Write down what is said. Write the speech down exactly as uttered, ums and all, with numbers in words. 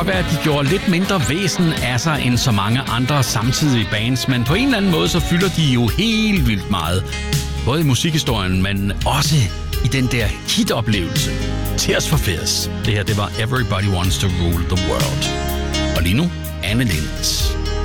godt være, at de gjorde lidt mindre væsen af sig end så mange andre samtidige bands, men på en eller anden måde så fylder de jo helt vildt meget. Både i musikhistorien, men også i den der hitoplevelse. Tears for Fears. Det her, det var Everybody Wants to Rule the World. Og lige nu, Anne Linnet.